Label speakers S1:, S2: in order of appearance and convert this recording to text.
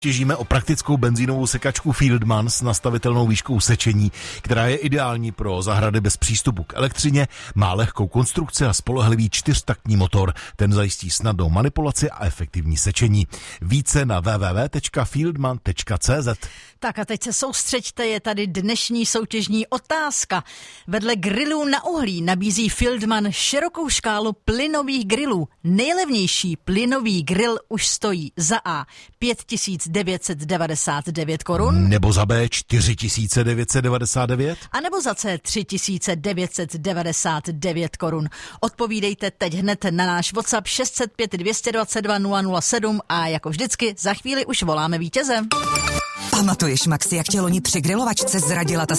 S1: Těžíme o praktickou benzínovou sekačku Fieldman s nastavitelnou výškou sečení, která je ideální pro zahrady bez přístupu k elektřině, má lehkou konstrukci a spolehlivý 4taktní motor. Ten zajistí snadnou manipulaci a efektivní sečení. Více na www.fieldman.cz.
S2: Tak a teď se soustřeďte, je tady dnešní soutěžní otázka. Vedle grillů na uhlí nabízí Fieldman širokou škálu plynových grillů. Nejlevnější plynový grill už stojí za A 5999 korun.
S1: Nebo za B 4999.
S2: A nebo za C 3999 korun. Odpovídejte teď hned na náš WhatsApp 605 222 007 a jako vždycky za chvíli už voláme vítěze.
S3: Pamatuješ, Maxi, jak tě loni při grilovačce zradila ta